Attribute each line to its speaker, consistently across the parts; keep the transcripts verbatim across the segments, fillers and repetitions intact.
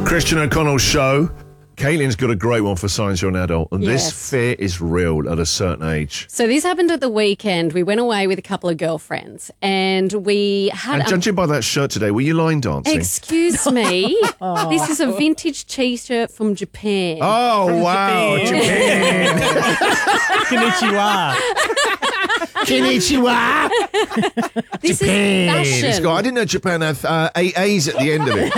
Speaker 1: Christian O'Connell Show. Caitlin's got a great one for Science You're an Adult, and
Speaker 2: Yes.
Speaker 1: this fear is real at a certain age.
Speaker 2: So this happened at the weekend. We went away with a couple of girlfriends, and we had.
Speaker 1: And judging by that shirt today, were you line dancing?
Speaker 2: Excuse me. This is a vintage T-shirt from Japan.
Speaker 1: Oh, wow, Japan.
Speaker 3: Konnichiwa.
Speaker 1: Konnichiwa.
Speaker 2: This
Speaker 1: Japan.
Speaker 2: is
Speaker 1: It's
Speaker 2: fashion.
Speaker 1: got, I didn't know Japan had uh, eight A's at the end of it.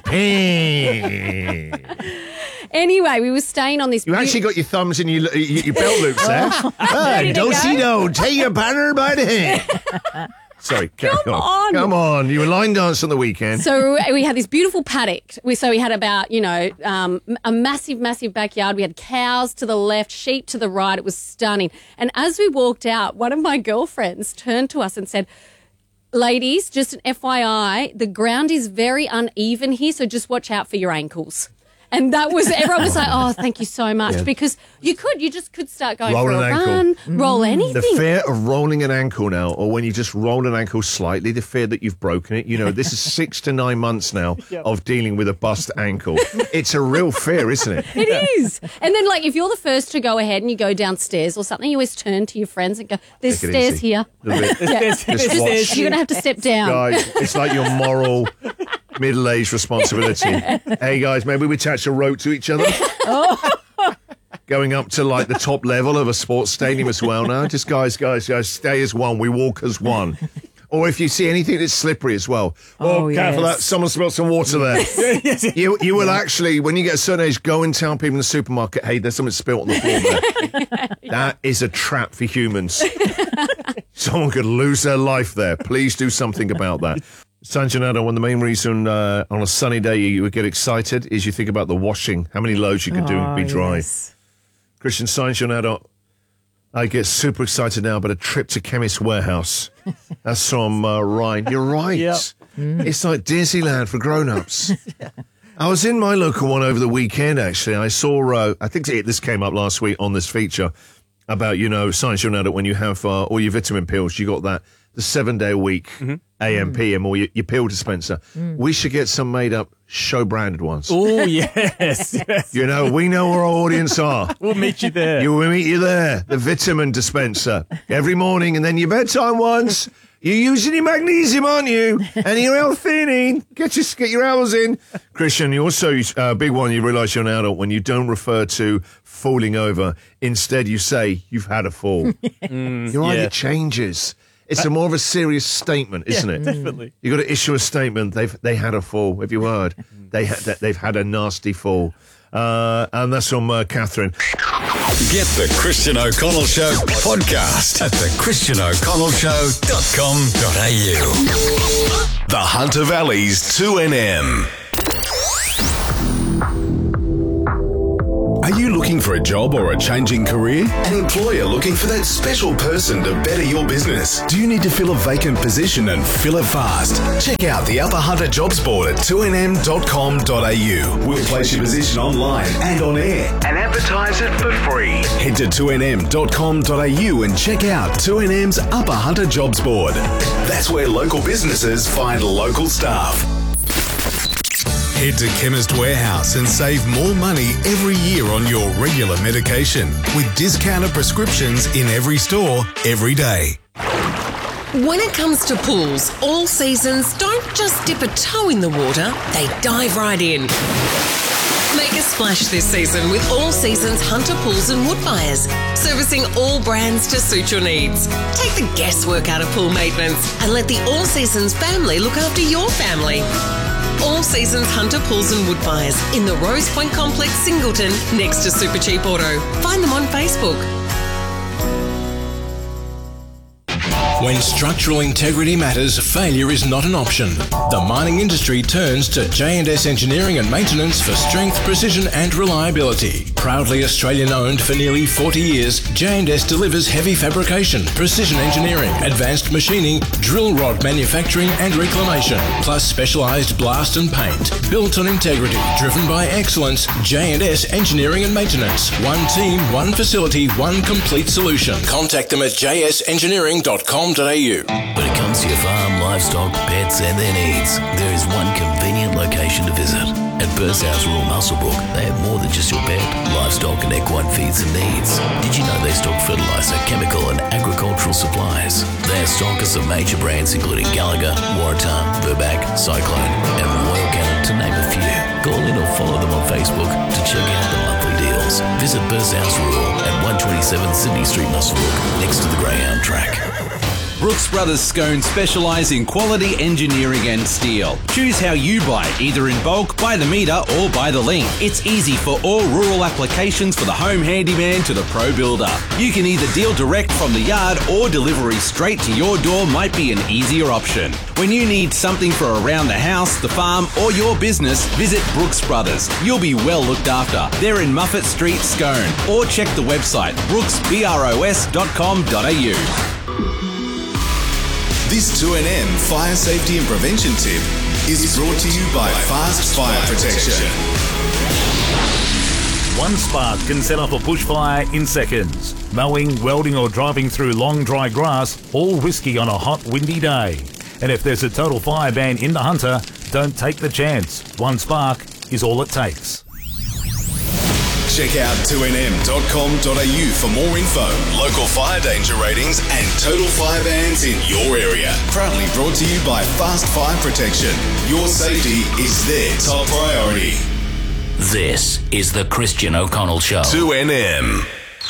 Speaker 1: Japan.
Speaker 2: Anyway, we were staying on this.
Speaker 1: You actually got your thumbs in your, your, your belt loops there. Hey,
Speaker 2: Ready to
Speaker 1: don't
Speaker 2: go?
Speaker 1: see no, take your banner by the hand. Sorry, carry
Speaker 2: Come
Speaker 1: on.
Speaker 2: on.
Speaker 1: Come on. You were line dance on the weekend.
Speaker 2: So we had this beautiful paddock. We, so we had about, you know, um, a massive, massive backyard. We had cows to the left, sheep to the right. It was stunning. And as we walked out, one of my girlfriends turned to us and said, ladies, just an F Y I, the ground is very uneven here, so just watch out for your ankles. And that was, everyone was like, oh, thank you so much.
Speaker 1: Yeah.
Speaker 2: Because you could, you just could start going
Speaker 1: Roll
Speaker 2: for
Speaker 1: an
Speaker 2: a
Speaker 1: ankle.
Speaker 2: run, roll anything.
Speaker 1: The fear of rolling an ankle now, or when you just roll an ankle slightly, the fear that you've broken it. You know, this is six to nine months now of dealing with a bust ankle. It's a real fear, isn't it?
Speaker 2: It is. And then, like, if you're the first to go ahead and you go downstairs or something, you always turn to your friends and go, there's
Speaker 1: Take it
Speaker 2: stairs
Speaker 1: easy.
Speaker 2: here.
Speaker 1: A little bit.
Speaker 2: Yeah.
Speaker 1: Just watch.
Speaker 2: You're going to have to step down.
Speaker 1: Guys, it's like your moral middle-aged responsibility. Hey, guys, maybe we attach a rope to each other. Going up to, like, the top level of a sports stadium as well now. Just, guys, guys, guys, stay as one. We walk as one. Or if you see anything that's slippery as well. Oh,
Speaker 3: Oh,
Speaker 1: careful,
Speaker 3: yes.
Speaker 1: that someone spilled some water there. You you will actually, when you get a certain age, go and tell people in the supermarket, hey, there's something spilt on the floor there. That is a trap for humans. Someone could lose their life there. Please do something about that. Sanjanado, one of the main reason uh, on a sunny day you would get excited is you think about the washing, how many loads you could do and be dry.
Speaker 3: Yes.
Speaker 1: Christian Sanjanado, I get super excited now about a trip to Chemist Warehouse. That's from uh, Ryan. You're right.
Speaker 3: Yep.
Speaker 1: It's like Disneyland for grown-ups. I was in my local one over the weekend, actually. I saw, uh, I think this came up last week on this feature about, you know, Science You're an Adult, when you have uh, all your vitamin pills, you got that, the seven-day-a-week A M P M or your, your pill dispenser. We should get some made-up show-branded ones.
Speaker 3: Oh, yes. yes.
Speaker 1: You know, we know where our audience are.
Speaker 3: We'll meet you there.
Speaker 1: You will meet you there, the vitamin dispenser, every morning, and then your bedtime ones. You're using your magnesium, aren't you? And your L-theanine. Get your, get your hours in. Christian, you also, a uh, big one, you realise you're an adult when you don't refer to falling over. Instead, you say, you've had a fall. mm, your
Speaker 3: yeah.
Speaker 1: idea changes. It's a more of a serious statement, isn't
Speaker 3: yeah,
Speaker 1: it?
Speaker 3: Definitely.
Speaker 1: You've got to issue a statement. They've they had a fall. Have you heard? They ha- they've had a nasty fall. Uh, and that's from uh, Catherine.
Speaker 4: Get the Christian O'Connell Show podcast at the christian o'connell show dot com dot a u. The Hunter Valley's two N M. Are you looking for a job or a changing career? An employer looking for that special person to better your business? Do you need to fill a vacant position and fill it fast? Check out the Upper Hunter Jobs Board at two n m dot com dot a u. We'll place your position online and on air and advertise it for free. Head to two n m dot com dot a u and check out two N M's Upper Hunter Jobs Board. That's where local businesses find local staff. Head to Chemist Warehouse and save more money every year on your regular medication with discounted prescriptions in every store, every day.
Speaker 5: When it comes to pools, All Seasons don't just dip a toe in the water, they dive right in. Make a splash this season with All Seasons Hunter Pools and Wood Fires, servicing all brands to suit your needs. Take the guesswork out of pool maintenance and let the All Seasons family look after your family. All Seasons Hunter Pools and Wood Fires in the Rose Point Complex, Singleton, next to Super Cheap Auto. Find them on Facebook.
Speaker 6: When structural integrity matters, failure is not an option. The mining industry turns to J and S Engineering and Maintenance for strength, precision and reliability. Proudly Australian-owned for nearly forty years, J and S delivers heavy fabrication, precision engineering, advanced machining, drill rod manufacturing and reclamation, plus specialised blast and paint. Built on integrity, driven by excellence, J and S Engineering and Maintenance. One team, one facility, one complete solution. Contact them at j s engineering dot com dot a u.
Speaker 7: When it comes to your farm, livestock, pets and their needs, there is one convenient location to visit. At Burshouse Rural Muswellbrook, they have more than just your pet, livestock and equine feeds and needs. Did you know they stock fertiliser, chemical and agricultural supplies? They are stockers of major brands including Gallagher, Waratah, Burback, Cyclone and Royal Canin, to name a few. Call in or follow them on Facebook to check out the monthly deals. Visit Burshouse Rural at one twenty-seven Sydney Street, Muswellbrook, next to the Greyhound track.
Speaker 8: Brooks Brothers Scone specialise in quality engineering and steel. Choose how you buy, either in bulk, by the metre or by the link. It's easy for all rural applications, for the home handyman to the pro builder. You can either deal direct from the yard or delivery straight to your door might be an easier option. When you need something for around the house, the farm or your business, visit Brooks Brothers. You'll be well looked after. They're in Muffet Street, Scone, or check the website brooks bros dot com dot a u.
Speaker 4: This two N M fire safety and prevention tip is brought to you by Fast Fire Protection.
Speaker 9: One spark can set off a bushfire in seconds. Mowing, welding or driving through long dry grass, all risky on a hot windy day. And if there's a total fire ban in the Hunter, don't take the chance. One spark is all it takes.
Speaker 4: Check out two N M dot com dot a u for more info, local fire danger ratings and total fire bans in your area. Proudly brought to you by Fast Fire Protection. Your safety is their top priority.
Speaker 7: This is the Christian O'Connell Show.
Speaker 4: two N M.